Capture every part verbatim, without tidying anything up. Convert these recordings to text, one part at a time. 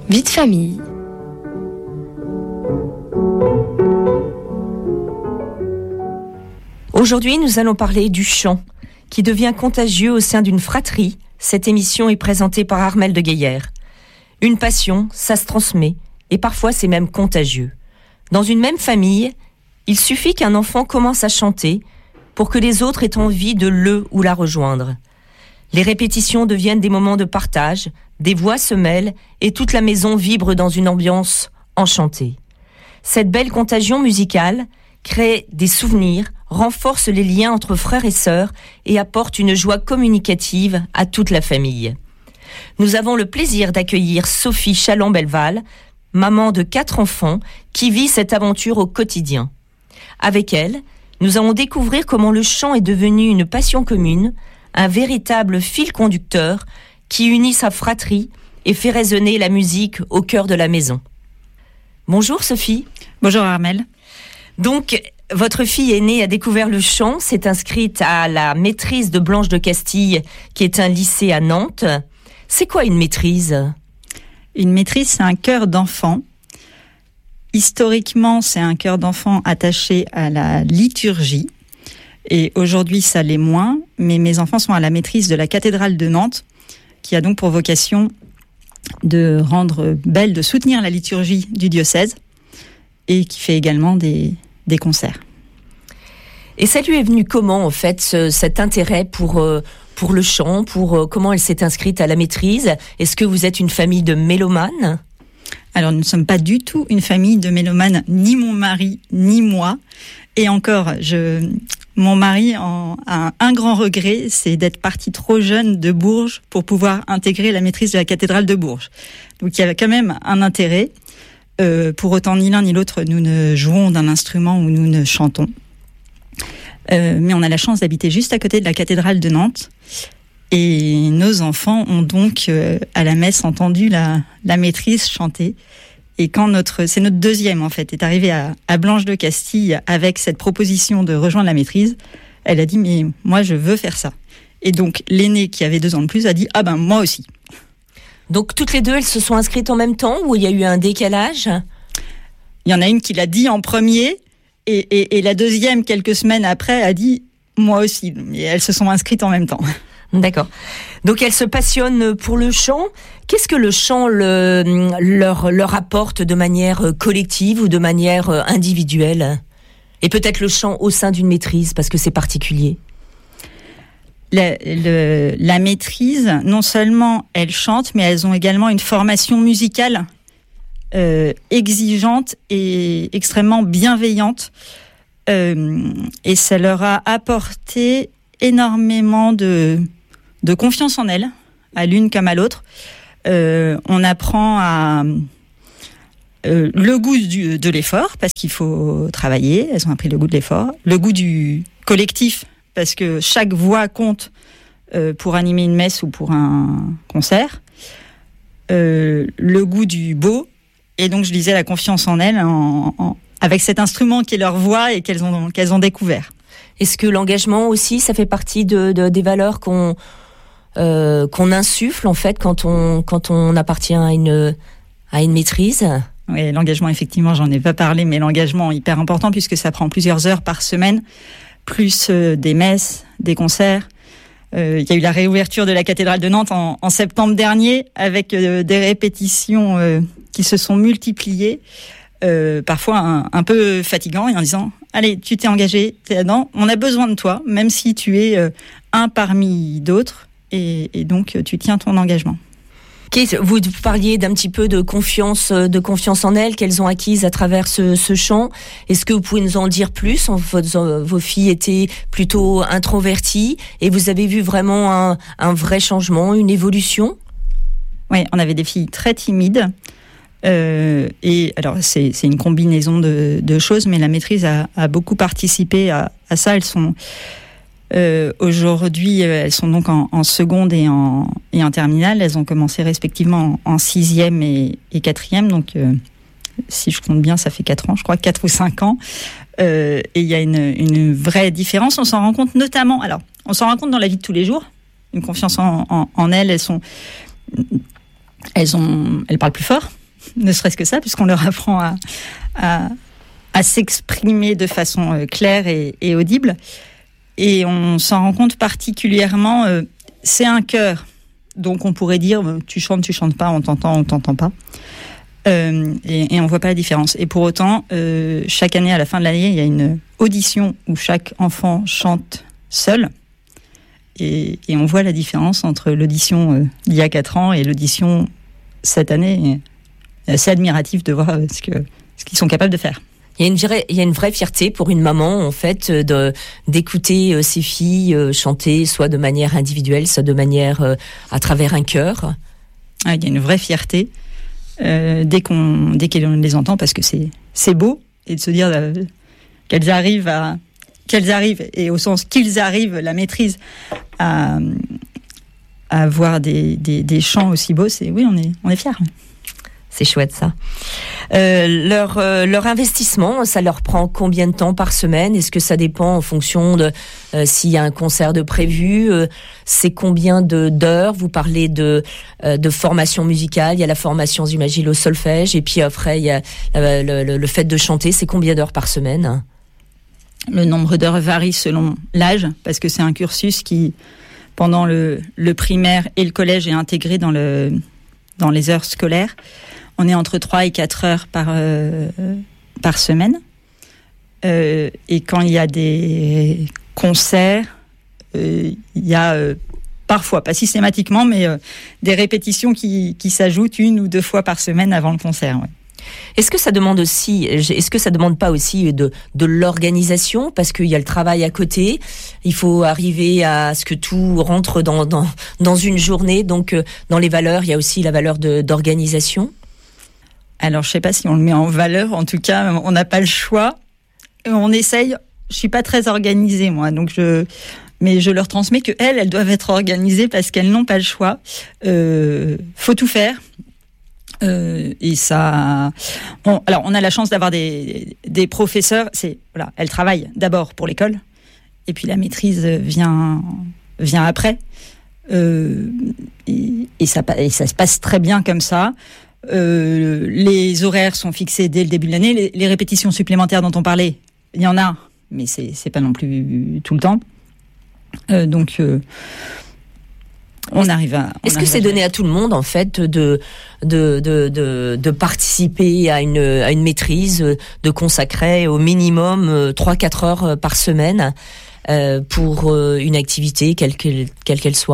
Vie de famille. Aujourd'hui, nous allons parler du chant, qui devient contagieux au sein d'une fratrie. Cette émission est présentée par Armelle de Gaillère. Une passion, ça se transmet, et parfois c'est même contagieux. Dans une même famille, il suffit qu'un enfant commence à chanter pour que les autres aient envie de le ou la rejoindre. Les répétitions deviennent des moments de partage, des voix se mêlent et toute la maison vibre dans une ambiance enchantée. Cette belle contagion musicale crée des souvenirs, renforce les liens entre frères et sœurs et apporte une joie communicative à toute la famille. Nous avons le plaisir d'accueillir Sophie Chalon-Belval, maman de quatre enfants, qui vit cette aventure au quotidien. Avec elle, nous allons découvrir comment le chant est devenu une passion commune, un véritable fil conducteur qui unit sa fratrie et fait résonner la musique au cœur de la maison. Bonjour Sophie. Bonjour Armelle. Donc, votre fille aînée a découvert le chant, s'est inscrite à la maîtrise de Blanche de Castille, qui est un lycée à Nantes. C'est quoi une maîtrise ? Une maîtrise, c'est un chœur d'enfant. Historiquement, c'est un chœur d'enfant attaché à la liturgie. Et aujourd'hui, ça l'est moins. Mais mes enfants sont à la maîtrise de la cathédrale de Nantes, qui a donc pour vocation de rendre belle, de soutenir la liturgie du diocèse, et qui fait également des, des concerts. Et ça lui est venu comment, en fait, ce, cet intérêt pour, euh, pour le chant, pour euh, comment elle s'est inscrite à la maîtrise ? Est-ce que vous êtes une famille de mélomanes ? Alors, nous ne sommes pas du tout une famille de mélomanes, ni mon mari, ni moi. Et encore, je, mon mari en, a un grand regret, c'est d'être parti trop jeune de Bourges pour pouvoir intégrer la maîtrise de la cathédrale de Bourges. Donc, il y avait quand même un intérêt. Euh, pour autant, ni l'un ni l'autre, nous ne jouons d'un instrument ou nous ne chantons. Euh, mais on a la chance d'habiter juste à côté de la cathédrale de Nantes. Et nos enfants ont donc, euh, à la messe, entendu la, la maîtrise chanter. Et quand notre, c'est notre deuxième, en fait, est arrivée à, à Blanche de Castille avec cette proposition de rejoindre la maîtrise, elle a dit, mais moi, je veux faire ça. Et donc, l'aînée, qui avait deux ans de plus, a dit, ah ben, moi aussi. Donc, toutes les deux, elles se sont inscrites en même temps ou il y a eu un décalage ? Il y en a une qui l'a dit en premier et, et, et la deuxième, quelques semaines après, a dit « moi aussi ». Et elles se sont inscrites en même temps. D'accord. Donc, elles se passionnent pour le chant. Qu'est-ce que le chant le, leur, leur apporte de manière collective ou de manière individuelle ? Et peut-être le chant au sein d'une maîtrise, parce que c'est particulier. La, le, la maîtrise, non seulement elles chantent, mais elles ont également une formation musicale euh, exigeante et extrêmement bienveillante. Euh, et ça leur a apporté énormément de, de confiance en elles, à l'une comme à l'autre. Euh, on apprend à euh, le goût du, de l'effort, parce qu'il faut travailler. Elles ont appris le goût de l'effort. Le goût du collectif, parce que chaque voix compte euh, pour animer une messe ou pour un concert. Euh, le goût du beau, et donc je disais la confiance en elles, en, en, avec cet instrument qui est leur voix et qu'elles ont, qu'elles ont découvert. Est-ce que l'engagement aussi, ça fait partie de, de, des valeurs qu'on, euh, qu'on insuffle en fait quand on, quand on appartient à une, à une maîtrise ? Oui, l'engagement, effectivement, j'en ai pas parlé, mais l'engagement est hyper important puisque ça prend plusieurs heures par semaine. Plus euh, des messes, des concerts. Euh, il y a eu la réouverture de la cathédrale de Nantes en, en septembre dernier, avec euh, des répétitions euh, qui se sont multipliées, euh, parfois un, un peu fatigant, et en disant « Allez, tu t'es engagé, t'es là-dedans, on a besoin de toi, même si tu es euh, un parmi d'autres, et, et donc tu tiens ton engagement. » Vous parliez d'un petit peu de confiance, de confiance en elles qu'elles ont acquise à travers ce, ce chant. Est-ce que vous pouvez nous en dire plus ? Vos, vos filles étaient plutôt introverties et vous avez vu vraiment un, un vrai changement, une évolution ? Oui, on avait des filles très timides. Euh, et alors, c'est, c'est une combinaison de, de choses, mais la maîtrise a, a beaucoup participé à, à ça. Elles sont... Euh, aujourd'hui, elles sont donc en, en seconde et en, et en terminale. Elles ont commencé respectivement en, en sixième et, et quatrième. Donc, euh, si je compte bien, ça fait quatre ans, je crois, quatre ou cinq ans. Euh, et il y a une, une vraie différence. On s'en rend compte notamment... Alors, on s'en rend compte dans la vie de tous les jours. Une confiance en, en, en elles. Elles sont... Elles, ont, elles parlent plus fort. ne serait-ce que ça, puisqu'on leur apprend à, à, à s'exprimer de façon claire et, et audible. Et on s'en rend compte particulièrement, euh, c'est un chœur. Donc on pourrait dire, tu chantes, tu chantes pas, on t'entend, on t'entend pas. Euh, et, et on voit pas la différence. Et pour autant, euh, chaque année, à la fin de l'année, il y a une audition où chaque enfant chante seul. Et, et on voit la différence entre l'audition euh, d'il y a quatre ans et l'audition cette année. C'est assez admiratif de voir ce, que, ce qu'ils sont capables de faire. Il y a une vraie, il y a une vraie fierté pour une maman, en fait, de, d'écouter ses filles chanter, soit de manière individuelle, soit de manière euh, à travers un chœur. Ah, il y a une vraie fierté euh, dès qu'on, dès qu'on les entend, parce que c'est, c'est beau, et de se dire euh, qu'elles arrivent à, qu'elles arrivent, et au sens qu'ils arrivent, la maîtrise, à, à avoir des, des, des chants aussi beaux, c'est, oui, on est, on est fiers. C'est chouette ça. Euh, leur, euh, leur investissement, ça leur prend combien de temps par semaine ? Est-ce que ça dépend en fonction de euh, s'il y a un concert de prévu ? euh, C'est combien de, d'heures ? Vous parlez de, euh, de formation musicale, il y a la formation, j'imagine, au solfège, et puis après, il y a euh, le, le, le fait de chanter. C'est combien d'heures par semaine ? Le nombre d'heures varie selon l'âge, parce que c'est un cursus qui, pendant le, le primaire et le collège, est intégré dans, le, dans les heures scolaires. On est entre trois et quatre heures par, euh, par semaine. Euh, et quand il y a des concerts, euh, il y a euh, parfois, pas systématiquement, mais euh, des répétitions qui, qui s'ajoutent une ou deux fois par semaine avant le concert. Ouais. Est-ce que ça demande aussi, est-ce que ça demande pas aussi de, de l'organisation, parce qu'il y a le travail à côté, il faut arriver à ce que tout rentre dans, dans, dans une journée, donc dans les valeurs, il y a aussi la valeur de, d'organisation. Alors, je sais pas si on le met en valeur. En tout cas, on n'a pas le choix. On essaye. Je suis pas très organisée, moi. Donc, je, mais je leur transmets que elles, elles doivent être organisées parce qu'elles n'ont pas le choix. Euh, faut tout faire. Euh, et ça, on, alors, on a la chance d'avoir des, des professeurs. C'est, voilà, elles travaillent d'abord pour l'école. Et puis, la maîtrise vient, vient après. Euh, et, et ça, et ça se passe très bien comme ça. Euh, les horaires sont fixés dès le début de l'année. Les, les répétitions supplémentaires dont on parlait, il y en a, mais c'est, c'est pas non plus tout le temps. Euh, donc, euh, on est-ce, arrive à. On est-ce arrive que c'est à donné à tout le monde, en fait, de, de, de, de, de participer à une, à une maîtrise, de consacrer au minimum trois à quatre heures par semaine euh, pour une activité, quelle qu'elle, quelle qu'elle soit ?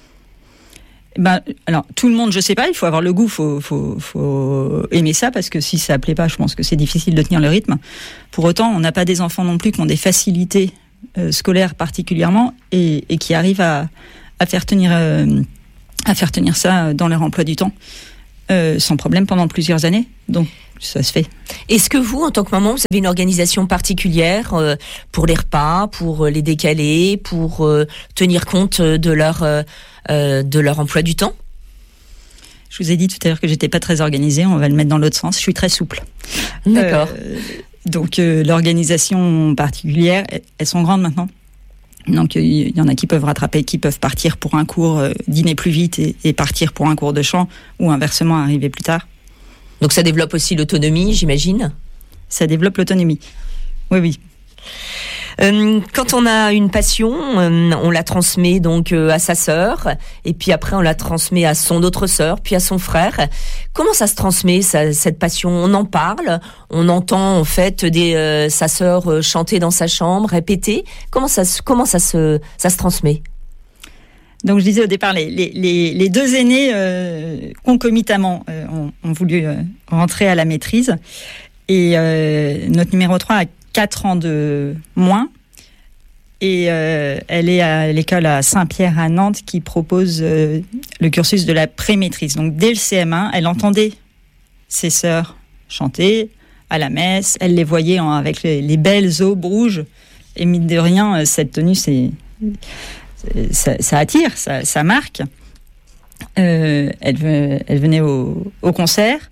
Ben, alors, tout le monde, je sais pas, il faut avoir le goût, faut, faut, faut aimer ça, parce que si ça plaît pas, je pense que c'est difficile de tenir le rythme. Pour autant, on n'a pas des enfants non plus qui ont des facilités euh, scolaires particulièrement, et, et qui arrivent à, à faire tenir, euh, à faire tenir ça dans leur emploi du temps, euh, sans problème pendant plusieurs années. Donc, ça se fait. Est-ce que vous, en tant que maman, vous avez une organisation particulière euh, pour les repas, pour les décaler, pour euh, tenir compte de leur, euh, de leur emploi du temps ? Je vous ai dit tout à l'heure que j'étais pas très organisée, on va le mettre dans l'autre sens, je suis très souple. D'accord. Euh, donc euh, l'organisation particulière, elles sont grandes maintenant. Donc il y en a qui peuvent rattraper, qui peuvent partir pour un cours, euh, dîner plus vite et, et partir pour un cours de chant, ou inversement arriver plus tard. Donc ça développe aussi l'autonomie, j'imagine ? Ça développe l'autonomie. Oui, oui. Euh, quand on a une passion, euh, on la transmet donc euh, à sa sœur, et puis après on la transmet à son autre sœur, puis à son frère. Comment ça se transmet, ça, cette passion ? On en parle, on entend en fait des, euh, sa sœur euh, chanter dans sa chambre, répéter. Comment ça, comment ça se, ça se transmet ? Donc je disais au départ, les, les, les deux aînés euh, concomitamment euh, ont, ont voulu euh, rentrer à la maîtrise, et euh, notre numéro trois a quatre ans de moins, et euh, elle est à l'école à Saint-Pierre à Nantes qui propose euh, le cursus de la pré-maîtrise. Donc dès le C M un, elle entendait ses sœurs chanter à la messe, elle les voyait en, avec les, les belles aubes rouges, et mine de rien, cette tenue, c'est... Ça, ça attire, ça, ça marque. Euh, elle, elle venait au, au concert,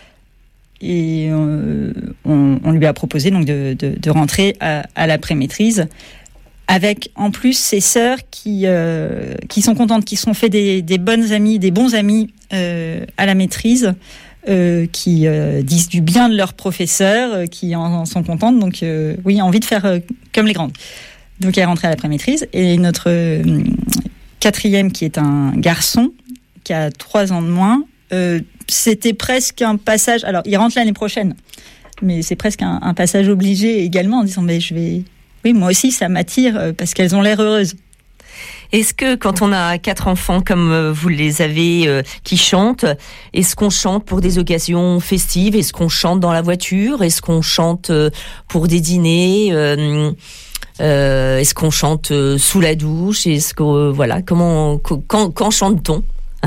et euh, on, on lui a proposé donc de, de, de rentrer à, à la pré-maîtrise, avec en plus ses sœurs qui, euh, qui sont contentes, qui se sont fait des, des bonnes amies, des bons amis euh, à la maîtrise, euh, qui euh, disent du bien de leurs professeurs, euh, qui en, en sont contentes. Donc euh, oui, envie de faire euh, comme les grandes. Donc elle est rentrée à la pré-maîtrise. Et notre euh, quatrième, qui est un garçon, qui a trois ans de moins, euh, c'était presque un passage... Alors, il rentre l'année prochaine, mais c'est presque un, un passage obligé également, en disant, mais je vais... Oui, moi aussi, ça m'attire, euh, parce qu'elles ont l'air heureuses. Est-ce que quand on a quatre enfants comme vous les avez euh, qui chantent, est-ce qu'on chante pour des occasions festives? Est-ce qu'on chante dans la voiture? Est-ce qu'on chante euh, pour des dîners? euh, euh, Est-ce qu'on chante euh, sous la douche? Est-ce que euh, voilà, comment quand, quand chante-t-on?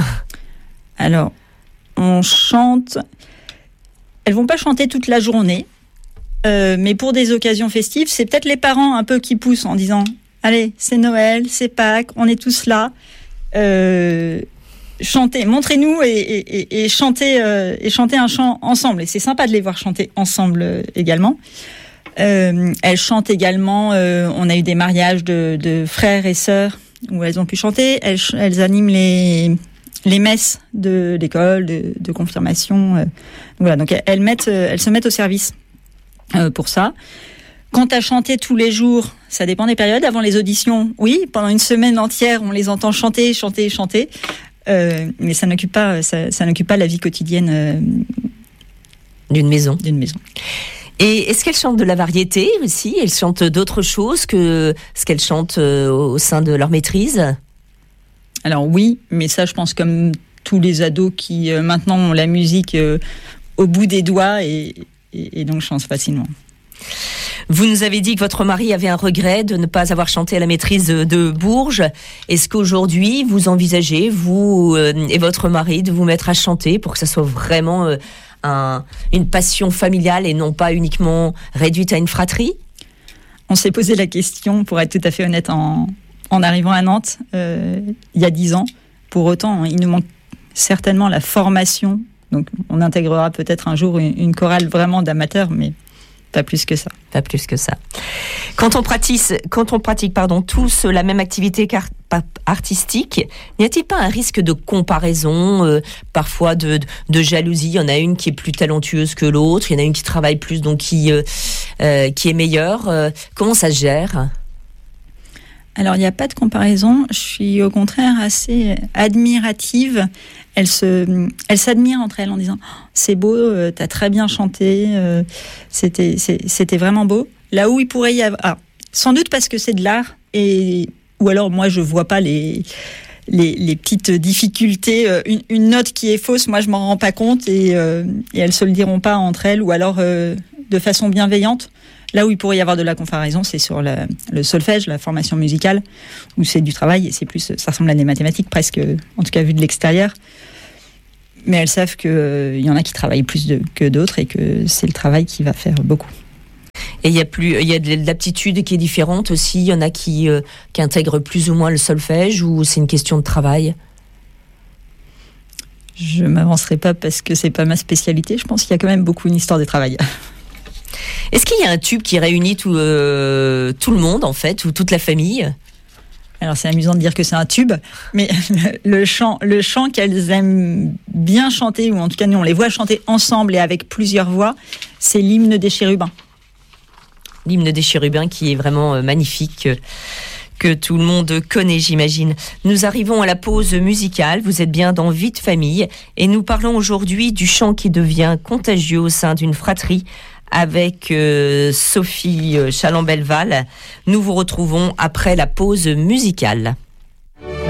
Alors, on chante. Elles vont pas chanter toute la journée, euh, mais pour des occasions festives, c'est peut-être les parents un peu qui poussent en disant. Allez, c'est Noël, c'est Pâques, on est tous là. Euh, chantez, montrez-nous et, et, et, et chantez euh, et chantez un chant ensemble. Et c'est sympa de les voir chanter ensemble euh, également. Euh, elles chantent également. Euh, on a eu des mariages de, de frères et sœurs où elles ont pu chanter. Elles, elles animent les les messes de l'école, de, de confirmation. Euh, voilà. Donc elles mettent, elles se mettent au service euh, pour ça. Quant à chanter tous les jours, ça dépend des périodes. Avant les auditions, oui, pendant une semaine entière, on les entend chanter, chanter, chanter. Euh, mais ça n'occupe pas, ça, ça n'occupe pas la vie quotidienne euh, d'une maison. D'une maison. Et est-ce qu'elles chantent de la variété aussi? Elles chantent d'autres choses que ce qu'elles chantent au sein de leur maîtrise? Alors oui, mais ça, je pense comme tous les ados qui euh, maintenant ont la musique euh, au bout des doigts et, et, et donc chantent facilement. Vous nous avez dit que votre mari avait un regret de ne pas avoir chanté à la maîtrise de Bourges. Est-ce qu'aujourd'hui, vous envisagez, vous euh, et votre mari, de vous mettre à chanter pour que ça soit vraiment euh, un, une passion familiale et non pas uniquement réduite à une fratrie? On s'est posé la question, pour être tout à fait honnête, en, en arrivant à Nantes, euh, il y a dix ans. Pour autant, il nous manque certainement la formation. Donc, on intégrera peut-être un jour une, une chorale vraiment d'amateurs, mais... Pas plus que ça. Pas plus que ça. Quand on pratique, quand on pratique pardon, tous la même activité artistique, n'y a-t-il pas un risque de comparaison, euh, parfois de, de jalousie? Il y en a une qui est plus talentueuse que l'autre, il y en a une qui travaille plus, donc qui, euh, euh, qui est meilleure. Euh, comment ça se gère? Alors, il n'y a pas de comparaison. Je suis au contraire assez admirative. Elles, se, elles s'admirent entre elles en disant oh, « c'est beau, euh, t'as très bien chanté, euh, c'était, c'est, c'était vraiment beau ». Là où il pourrait y avoir... Ah, sans doute parce que c'est de l'art, et, ou alors moi je ne vois pas les, les, les petites difficultés. Une, une note qui est fausse, moi je ne m'en rends pas compte, et, euh, et elles ne se le diront pas entre elles, ou alors euh, de façon bienveillante. Là où il pourrait y avoir de la comparaison, c'est sur la, le solfège, la formation musicale, où c'est du travail et c'est plus, ça ressemble à des mathématiques presque, en tout cas vu de l'extérieur. Mais elles savent qu'il euh, y en a qui travaillent plus de, que d'autres et que c'est le travail qui va faire beaucoup. Et il y a plus, il y a de l'aptitude qui est différente aussi. Il y en a qui, euh, qui intègrent plus ou moins le solfège, ou c'est une question de travail? Je m'avancerai pas parce que c'est pas ma spécialité. Je pense qu'il y a quand même beaucoup une histoire de travail. Est-ce qu'il y a un tube qui réunit tout, euh, tout le monde, en fait, ou toute la famille? Alors, c'est amusant de dire que c'est un tube, mais le chant, le chant qu'elles aiment bien chanter, ou en tout cas, nous, on les voit chanter ensemble et avec plusieurs voix, c'est l'hymne des chérubins. L'hymne des chérubins qui est vraiment magnifique, que tout le monde connaît, j'imagine. Nous arrivons à la pause musicale. Vous êtes bien dans Vie de famille et nous parlons aujourd'hui du chant qui devient contagieux au sein d'une fratrie avec euh, Sophie Chalambelval. Nous vous retrouvons après la pause musicale.